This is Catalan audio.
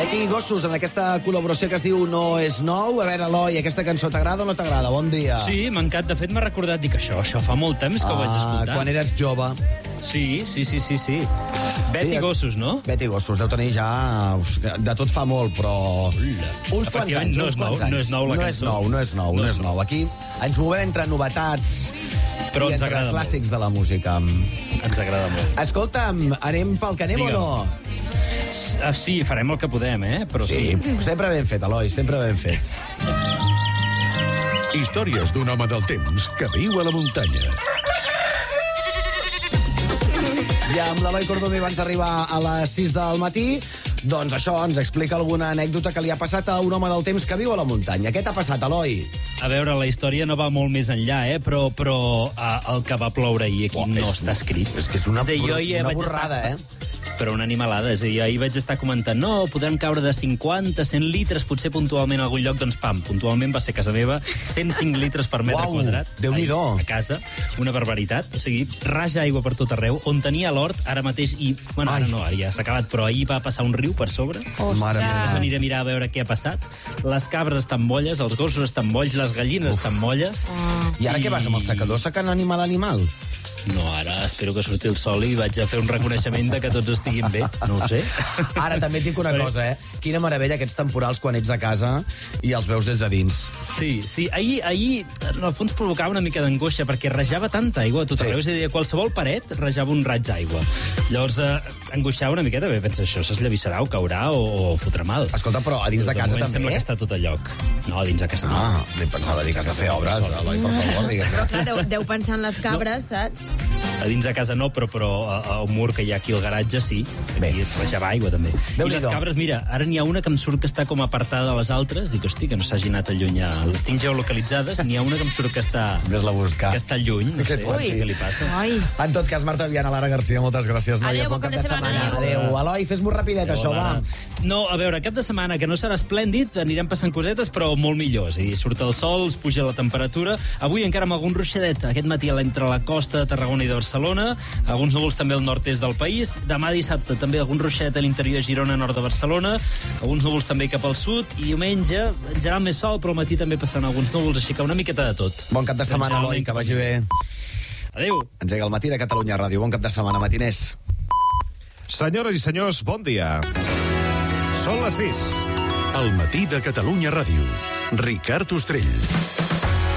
Betty Gossos, en aquesta col·laboració que es diu No és nou. A veure, Eloi, aquesta cançó t'agrada o no t'agrada? Bon dia. Sí, m'encanta. De fet, m'ha recordat, dic, això fa molt temps que ho vaig escoltar. Quan eres jove. Sí. Betty Gossos, no? Betty Gossos, deu tenir ja... De tot fa molt, però... Uns quants anys, no és nou la cançó. No és nou. Aquí ens movem entre novetats però i entre clàssics de la música. Ens agrada molt. Escolta'm, anem pel que anem o no? Sí, farem el que podem, però sí. Sempre ben fet, Eloi, sempre ben fet. Històries d'un home del temps que viu a la muntanya. I amb l'Eloi Cordomí abans d'arribar a les 6 del matí, doncs això ens explica alguna anècdota que li ha passat a un home del temps que viu a la muntanya. Què t'ha passat, Eloi? A veure, la història no va molt més enllà, però el que va ploure ahir aquí no està escrit. És que és una borrada, Però una animalada. És a dir, ahir vaig estar comentant, no, podrem caure de 50, 100 litres, potser puntualment a algun lloc, doncs pam, puntualment va ser a casa meva, 105 litres per metre quadrat. Déu-n'hi-do. A casa, una barbaritat. O sigui, raja aigua per tot arreu. On tenia l'hort, ara mateix, i... Bueno, ara ja s'ha acabat, però ahir va passar un riu per sobre. Després aniré a mirar a veure què ha passat. Les cabres estan molles, els gossos estan molls, les gallines estan molles. I ara què vas amb el secador secant l'animal? No, ara espero que surti el sol i vaig a fer un reconeixement de que tots estiguin bé. No ho sé. Ara també et dic una cosa, Quina meravella aquests temporals quan ets a casa i els veus des de dins. Sí. Ahir en el fons provocava una mica d'angoixa perquè rajava tanta aigua a tot arreu. És a dir, a qualsevol paret rajava un raig d'aigua. Llavors, angoixava una miqueta. Pensa, això s'esllavissarà o caurà o fotrà mal. Escolta, però a dins de casa també? Sembla que està tot a lloc. No, a dins de casa no. Pensava dir que has de fer obres, Eloi, per favor, digues. Però clar, deu pensar en les cabres, saps? A dins de casa no, però al mur que hi ha aquí al garatge sí. Bé. I rajava aigua també. I les cabres, mira, ara n'hi ha una que em surt que està com apartada de les altres. Dic, hosti, que no s'hagi anat a allunyar. Les tinc geolocalitzades, n'hi ha una que em surt que està... Ves-la a buscar. Que està lluny, no sé què li passa. En tot cas, Marta Viana, Lara Garcia, moltes gràcies. Adéu, bon cap de setmana. Adéu. Eloi, fes-m'ho rapidet, això, va. No, a veure, cap de setmana, que no serà esplèndid, anirem passant cosetes, però molt millors. I surt el sol, es puja la temperatura. Avui encara amb algun ruixadet, aquest matí entre la costa de Tarragona i de Barcelona, alguns núvols també al nord-est del país. Demà dissabte també algun ruixadet a l'interior de Girona, nord de Barcelona, alguns núvols també cap al sud, i diumenge, en general més sol, però al matí també passant alguns núvols, així que una miqueta de tot. Bon cap de setmana, Eloi, que vagi bé. Adéu. Engega el matí de Catalunya Ràdio. Bon cap de setmana, matiners. Senyores i senyors, bon dia. Són les 6. El matí de Catalunya Ràdio. Ricard Ostrell.